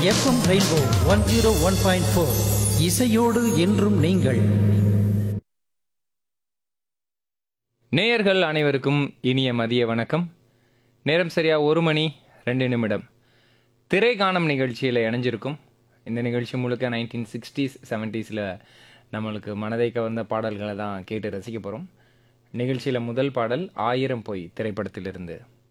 FM rainbow 101.4 இசையோடு என்றும் நீங்கள். நேயர்கள் அனைவருக்கும் இனிய மதிய வணக்கம். நேரம் சரியா 1:02 திரை காணும் நிகழ்ச்சியில் இணைஞ்சிருக்கும். இந்த நிகழ்ச்சி முழுக்க 1960s 70s நம்மளுக்கு மனதை கவர்ந்த பாடல்களை தான் கேட்டு ரசிக்க போகிறோம். நிகழ்ச்சியில் முதல் பாடல் 1000 பொய் திரைப்படத்திலிருந்து.